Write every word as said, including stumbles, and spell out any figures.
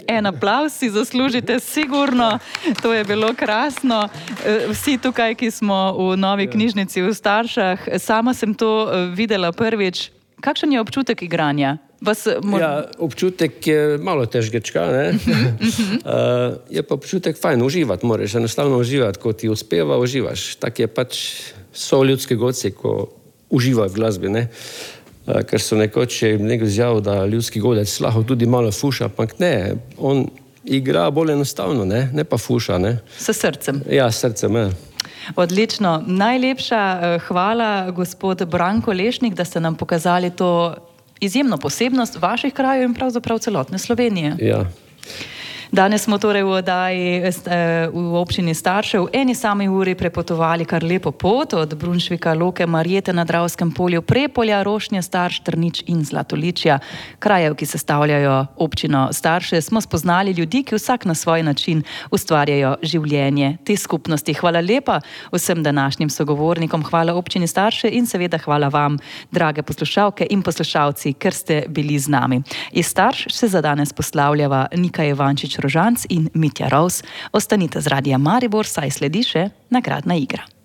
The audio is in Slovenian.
En aplavz si zaslužite sigurno, to je bilo krasno. Vsi tukaj, ki smo v novi knjižnici v Staršah, sama sem to videla prvič. Kakšen je občutek igranja? Vas, mor... Ja, občutek je malo težkečka, ne? uh, je pa občutek fajn, uživati moraš, enostavno uživati, ko ti uspeva, uživaš. Tak je pač, so ljudski godci, ko uživajo v glasbi, ne? Uh, ker so nekoč nekdo izjavil, da ljudski godec lahko tudi malo fuša, ampak ne, on igra bolj enostavno, ne, ne pa fuša, ne. S srcem. Ja, s srcem, ja. Odlično. Najlepša hvala, gospod Branko Lešnik, da ste nam pokazali to izjemno posebnost vaših krajev in pravzaprav celotne Slovenije. Ja. Danes smo torej v oddaji v občini Starše v eni sami uri prepotovali kar lepo pot od Brunšvika, Loke, Marjete na Dravskem polju, Prepolja, Rošnje, Starš, Trnič in Zlatoličja. Krajev, ki sestavljajo občino Starše, smo spoznali ljudi, ki vsak na svoj način ustvarjajo življenje te skupnosti. Hvala lepa vsem današnjim sogovornikom, hvala občini Starše in seveda hvala vam, drage poslušalke in poslušalci, ker ste bili z nami. Iz Starš se za danes poslavljava Nika Ivančič Rožanc in Mitja Rovs. Ostanite z Radija Maribor, saj sledi še nagradna igra.